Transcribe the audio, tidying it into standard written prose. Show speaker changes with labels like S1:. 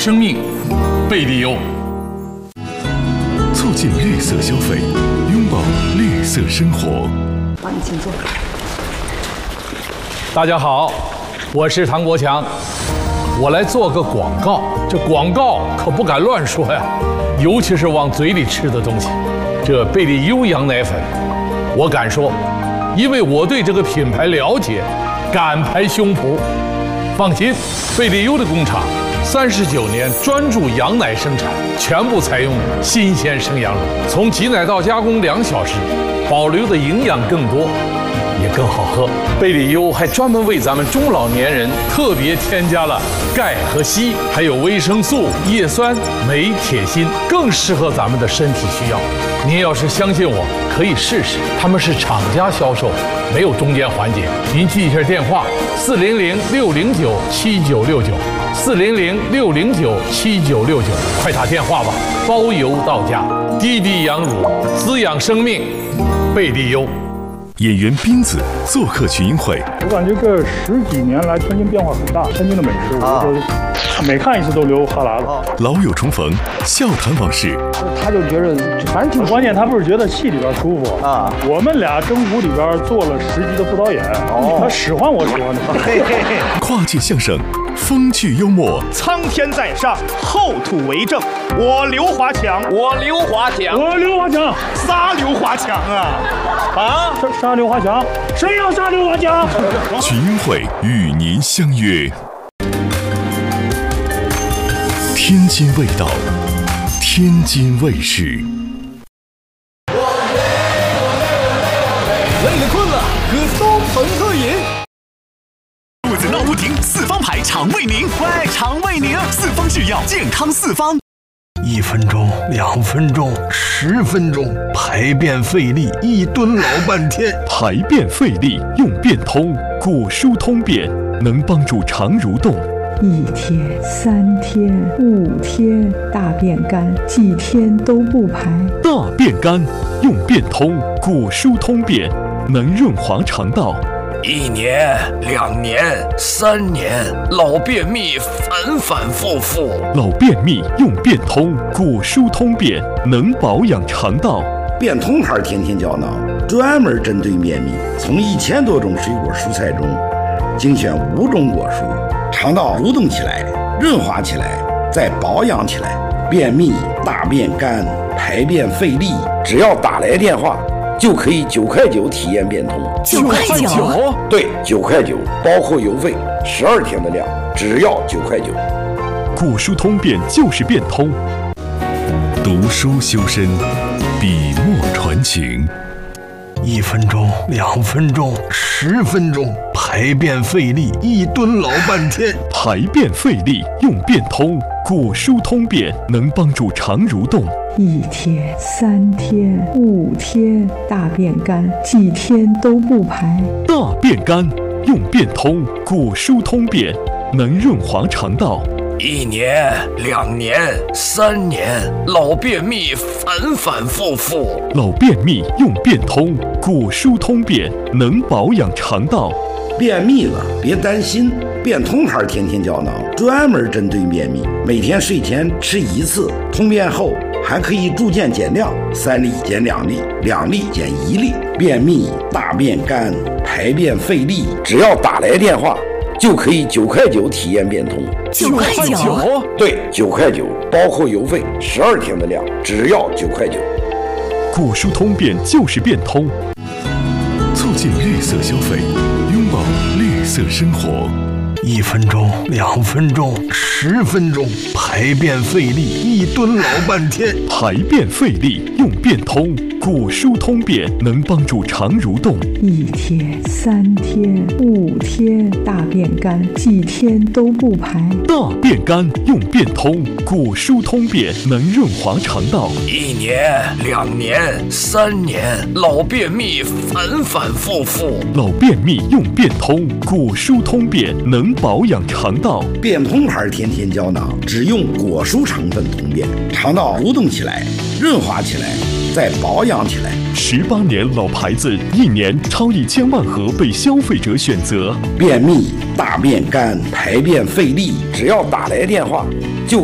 S1: 生命，贝利优。
S2: 促进绿色消费，拥抱绿色生活。
S3: 好，你请坐。
S1: 大家好，我是唐国强，我来做个广告。这广告可不敢乱说呀，尤其是往嘴里吃的东西。这贝利优羊奶粉，我敢说，因为我对这个品牌了解，敢拍胸脯。放心，贝利优的工厂39年专注羊奶生产，全部采用新鲜生羊乳，从挤奶到加工2小时，保留的营养更多，也更好喝。贝利优还专门为咱们中老年人特别添加了钙和硒，还有维生素、叶酸、镁、铁、锌，更适合咱们的身体需要。您要是相信我，可以试试。他们是厂家销售，没有中间环节。您记一下电话：400-609-7969，400-609-7969，快打电话吧，包邮到家。滴滴羊乳，滋养生命，贝利优。
S2: 演员斌子做客群英会，
S4: 我感觉这10几年来，天津变化很大。天津的美食，我每看一次都流哈喇子。
S2: 老友重逢，笑谈往事。
S3: 他就觉得，反正挺
S4: 关键，他不是觉得戏里边舒服啊。我们俩征服里边做了10集的副导演，他使唤我使唤的。
S2: 跨界相声，风趣幽默。
S5: 苍天在上，后土为证。我刘华强，
S3: 我刘华强，
S4: 我刘华强，
S5: 仨刘华强啊！啊，
S4: 杀刘华强，谁要杀刘华强？
S2: 群英会与您相约。天津味道，天津卫视。
S6: 累了困了，喝东鹏喝饮。
S7: 肚子闹不停，四方牌肠胃宁，快肠胃宁，四方制药，健康四方。
S6: 1分钟、2分钟、10分钟，排便费力，一蹲老半天。
S2: 排便费力用便通，果蔬通便，能帮助肠蠕动。
S8: 1天、3天、5天，大便干，几天都不排。
S2: 大便干用便通，果蔬通便，能润滑肠道。
S9: 1年、2年、3年，老便秘反反复复。
S2: 老便秘用便通，果蔬通便，能保养肠道。
S10: 便通牌天天胶囊专门针对便秘，从1000多种水果蔬菜中精选5种果蔬，肠道蠕动起来，润滑起来，再保养起来。便秘、大便干、排便费力，只要打来电话，就可以9块9体验便通。
S7: 9块9？
S10: 对，9块9，包括邮费，12天的量，只要9块9。
S2: 果蔬通便就是便通。读书修身，笔墨传情。
S6: 1分钟、2分钟、10分钟，排便费力，一蹲老半天。
S2: 排便费力用便通，果蔬通便，能帮助肠蠕动。
S8: 1天、3天、5天，大便干，几天都不排。
S2: 大便干用便通，果蔬通便，能润滑肠道。
S9: 1年、2年、3年，老便秘反反复复。
S2: 老便秘用便通，果蔬通便，能保养肠道。
S10: 便秘了别担心，便通牌天天胶囊专门针对便秘，每天睡前吃1次，通便后还可以逐渐减量，3粒减2粒，2粒减1粒。便秘、大便干、排便费力，只要打来电话，就可以9块9体验便通。
S7: 9块9？
S10: 对，9块9，包括邮费，12天的量，只要9块9。
S2: 果蔬通便就是便通，促进绿色消费，拥抱绿色生活。
S6: 1分钟、2分钟、10分钟，排便费力，一蹲老半天。
S2: 排便费力用便通，果蔬通便，能帮助肠蠕动。
S8: 1天、3天、5天，大便干，几天都不排。
S2: 大便干用便通，果蔬通便，能润滑肠道。
S9: 1年、2年、3年，老便秘反反复复。
S2: 老便秘用便通，果蔬通便，能保养肠道。
S10: 便通牌天天胶囊只用果蔬成分通便，肠道蠕动起来，润滑起来，再保养起来。
S2: 18年老牌子，1年超1000万盒被消费者选择。
S10: 便秘、大便干、排便费力，只要打来电话，